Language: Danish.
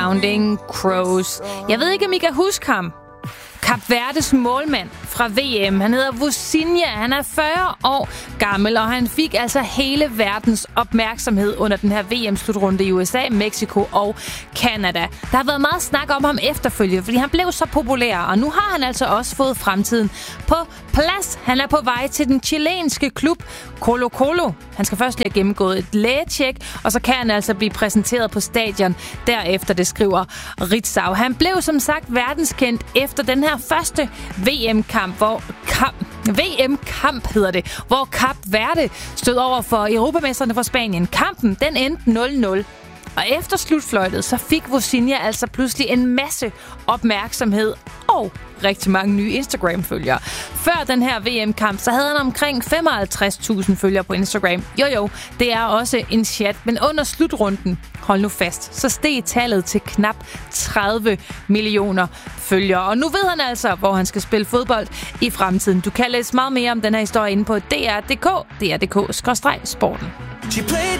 Counting Crows. Jeg ved ikke, om I kan huske ham. Kap Verdes målmand fra VM. Han hedder Vozinha. Han er 40 år gammel, og han fik altså hele verdens opmærksomhed under den her VM-slutrunde i USA, Mexico og Canada. Der har været meget snak om ham efterfølgende, fordi han blev så populær, og nu har han altså også fået fremtiden på plads. Han er på vej til den chilenske klub Colo-Colo. Han skal først lige have gennemgået et lægetjek, og så kan han altså blive præsenteret på stadion derefter, det skriver Ritzau. Han blev som sagt verdenskendt efter den her første VM-kamp, hvor Kap Verde stod over for europamesterne fra Spanien. Kampen, den endte 0-0. Og efter slutfløjtet, så fik Vozinha altså pludselig en masse opmærksomhed og rigtig mange nye Instagram-følgere. Før den her VM-kamp, så havde han omkring 55.000 følgere på Instagram. Jo, det er også en chat, men under slutrunden, hold nu fast, så steg tallet til knap 30 millioner følgere. Og nu ved han altså, hvor han skal spille fodbold i fremtiden. Du kan læse meget mere om den her historie inde på dr.dk, dr.dk/sporten.